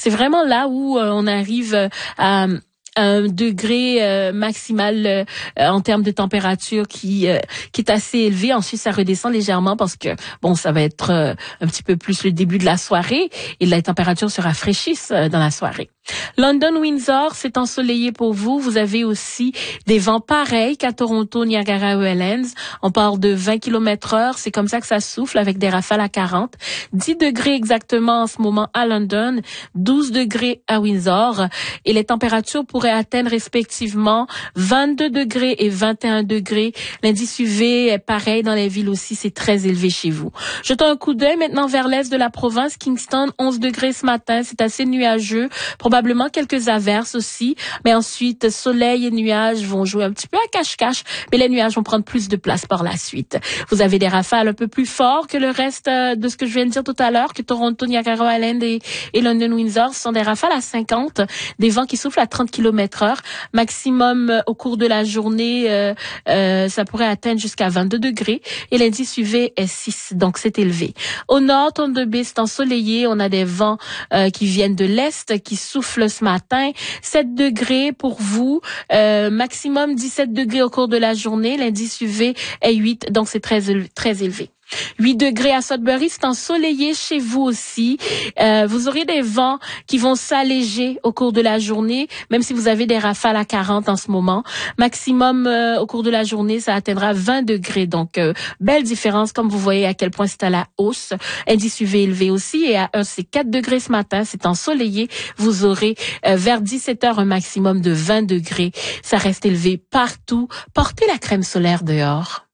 C'est vraiment là où on arrive à un degré maximal en termes de température qui est assez élevé. Ensuite, ça redescend légèrement parce que bon, ça va être un petit peu plus le début de la soirée et la température se rafraîchisse dans la soirée. London, Windsor, c'est ensoleillé pour vous. Vous avez aussi des vents pareils qu'à Toronto, Niagara Wellands. On parle de 20 km/h. C'est comme ça que ça souffle avec des rafales à 40. 10 degrés exactement en ce moment à London, 12 degrés à Windsor. Et les températures pourraient atteindre respectivement 22 degrés et 21 degrés. L'indice UV est pareil dans les villes aussi. C'est très élevé chez vous. Jetons un coup d'œil maintenant vers l'est de la province. Kingston, 11 degrés ce matin. C'est assez nuageux. Probablement quelques averses aussi, mais ensuite soleil et nuages vont jouer un petit peu à cache-cache, mais les nuages vont prendre plus de place par la suite. Vous avez des rafales un peu plus forts que le reste de ce que je viens de dire tout à l'heure, que Toronto, Niagara Island et London, Windsor. Ce sont des rafales à 50, des vents qui soufflent à 30 km/h. Maximum au cours de la journée, ça pourrait atteindre jusqu'à 22 degrés et l'indice UV est 6, donc c'est élevé. Au nord, Thunder Bay, c'est ensoleillé. On a des vents qui viennent de l'est, qui soufflent ce matin, 7 degrés pour vous, maximum 17 degrés au cours de la journée, l'indice UV est 8, donc c'est très élevé. 8 degrés à Sudbury, c'est ensoleillé chez vous aussi. Vous aurez des vents qui vont s'alléger au cours de la journée, même si vous avez des rafales à 40 en ce moment. Maximum au cours de la journée, ça atteindra 20 degrés. Donc, belle différence, comme vous voyez à quel point c'est à la hausse. Indice UV élevé aussi. Et à 1, c'est 4 degrés ce matin, c'est ensoleillé. Vous aurez vers 17 heures un maximum de 20 degrés. Ça reste élevé partout. Portez la crème solaire dehors.